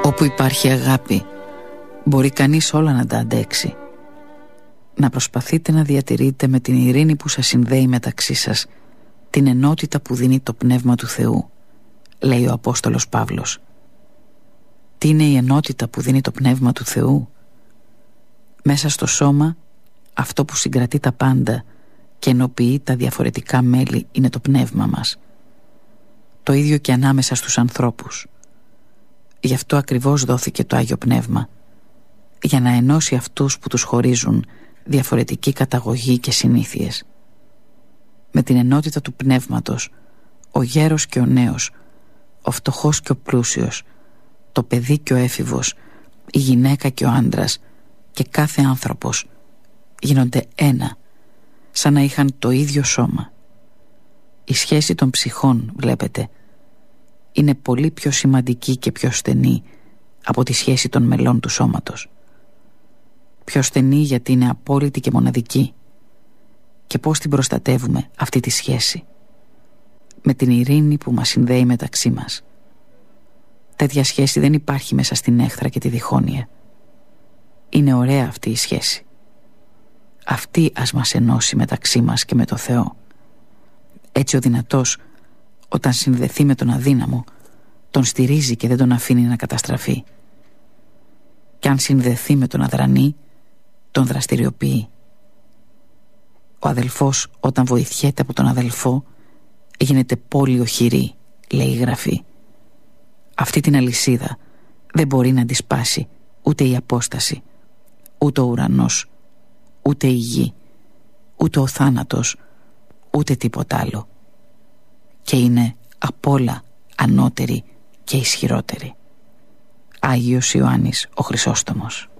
Όπου υπάρχει αγάπη, μπορεί κανείς όλα να τα αντέξει. Να προσπαθείτε να διατηρείτε με την ειρήνη που σας συνδέει μεταξύ σας την ενότητα που δίνει το Πνεύμα του Θεού, λέει ο Απόστολος Παύλος. Τι είναι η ενότητα που δίνει το Πνεύμα του Θεού? Μέσα στο σώμα, αυτό που συγκρατεί τα πάντα και ενοποιεί τα διαφορετικά μέλη είναι το πνεύμα μας. Το ίδιο και ανάμεσα στους ανθρώπους. Γι' αυτό ακριβώς δόθηκε το Άγιο Πνεύμα, για να ενώσει αυτούς που τους χωρίζουν διαφορετική καταγωγή και συνήθειες. Με την ενότητα του πνεύματος, ο γέρος και ο νέος, ο φτωχός και ο πλούσιος, το παιδί και ο έφηβος, η γυναίκα και ο άντρας και κάθε άνθρωπος γίνονται ένα, σαν να είχαν το ίδιο σώμα. Η σχέση των ψυχών, βλέπετε, είναι πολύ πιο σημαντική και πιο στενή από τη σχέση των μελών του σώματος. Πιο στενή γιατί είναι απόλυτη και μοναδική. Και πώς την προστατεύουμε αυτή τη σχέση? Με την ειρήνη που μας συνδέει μεταξύ μας. Τέτοια σχέση δεν υπάρχει μέσα στην έχθρα και τη διχόνοια. Είναι ωραία αυτή η σχέση. Αυτή ας μας ενώσει μεταξύ μας και με το Θεό. Έτσι ο δυνατός, όταν συνδεθεί με τον αδύναμο, τον στηρίζει και δεν τον αφήνει να καταστραφεί. Και αν συνδεθεί με τον αδρανή, τον δραστηριοποιεί. Ο αδελφός, όταν βοηθιέται από τον αδελφό, γίνεται πόλη οχυρή, λέει η Γραφή. Αυτή την αλυσίδα δεν μπορεί να τη σπάσει ούτε η απόσταση, ούτε ο ουρανός, ούτε η γη, ούτε ο θάνατος, ούτε τίποτα άλλο. Και είναι απ' όλα ανώτερη και ισχυρότερη. Άγιος Ιωάννης ο Χρυσόστομος.